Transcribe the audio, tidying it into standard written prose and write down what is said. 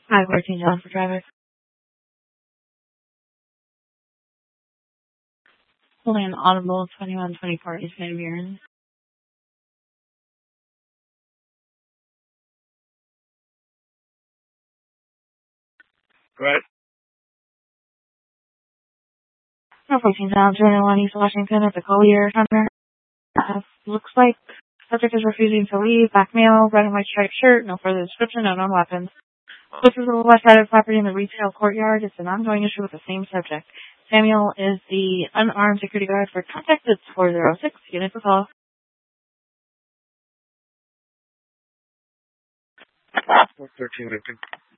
Hi, 14 John for traffic. Fully inaudible, 2124 East Van Buren. Right. 14 John, 21 East Washington at the Collier Center. Looks like subject is refusing to leave. Black male, red and white striped shirt, no further description, no known weapons. This is the west side of the property in the retail courtyard. It's an ongoing issue with the same subject. Samuel is the unarmed security guard for contact. It's 406. Unit to call. 13 Lincoln.